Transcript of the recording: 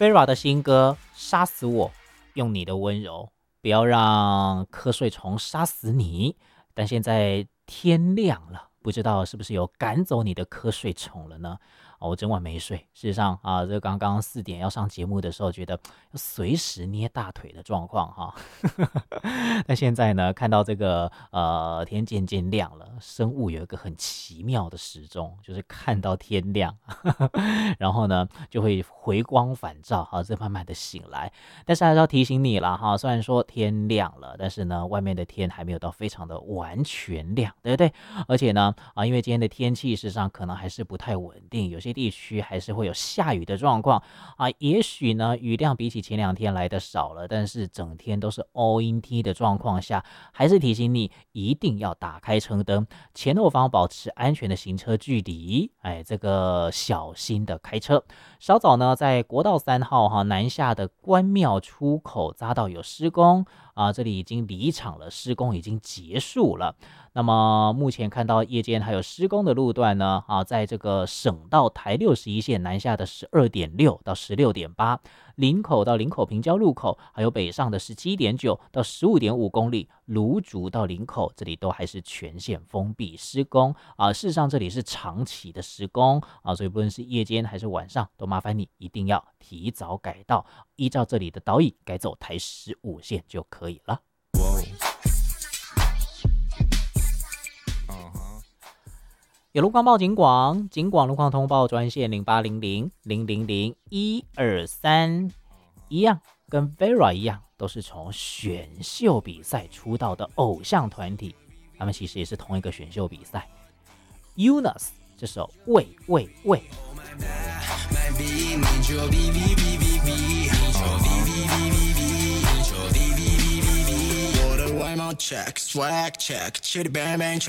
Vera 的新歌《杀死我》，用你的温柔，不要让瞌睡虫杀死你。但现在天亮了，不知道是不是有赶走你的瞌睡虫了呢？我整晚没睡。事实上啊，这刚刚4点要上节目的时候，觉得要随时捏大腿的状况哈。但现在呢，看到这个天渐渐亮了，生物有一个很奇妙的时钟，就是看到天亮，然后呢就会回光返照，好，这慢慢的醒来。但是还是要提醒你啦哈，虽然说天亮了，但是呢外面的天还没有到非常的完全亮，对不对？而且呢因为今天的天气事实上可能还是不太稳定，有些地区还是会有下雨的状况也许呢雨量比起前2天来的少了，但是整天都是 all in T 的状况下，还是提醒你一定要打开车灯，前后方保持安全的行车距离，这个小心的开车。稍早呢在国道3号南下的关庙出口匝道有施工这里已经离场了，施工已经结束了。那么目前看到夜间还有施工的路段呢在这个省道台61线南下的 12.6 到 16.8， 林口到林口平交路口，还有北上的 17.9 到 15.5 公里，芦竹到林口这里都还是全线封闭施工事实上这里是长期的施工所以不论是夜间还是晚上，都麻烦你一定要提早改道，依照这里的导引改走台15线就可以了。有路况报警广，警广路况通报专线0800-000-123，一样跟 Vera 一样，都是从选秀比赛出道的偶像团体，他们其实也是同一个选秀比赛。Eunice 这首喂喂喂。 外貌 check swag check， chitty bang bang